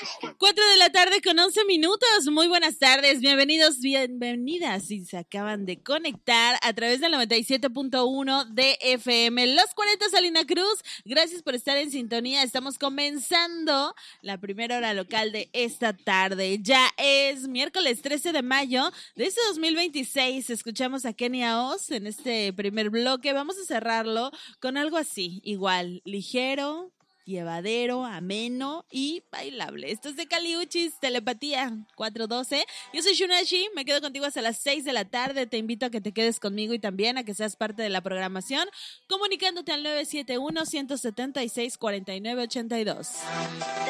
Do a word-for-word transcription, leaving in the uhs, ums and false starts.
Cuatro de la tarde con once minutos. Muy buenas tardes, bienvenidos, bienvenidas. Si se acaban de conectar a través del noventa y siete punto uno de F M. Los cuarenta Salina Cruz, gracias por estar en sintonía. Estamos comenzando la primera hora local de esta tarde. Ya es miércoles trece de mayo de este dos mil veintiséis. Escuchamos a Kenia Oz en este primer bloque. Vamos a cerrarlo con algo así, igual, ligero, llevadero, ameno y bailable. Esto es de Caliuchis, Telepatía cuatro doce. Yo soy Shunashi, me quedo contigo hasta las seis de la tarde. Te invito a que te quedes conmigo y también a que seas parte de la programación, comunicándote al nueve siete uno, uno siete seis, cuatro nueve ocho dos.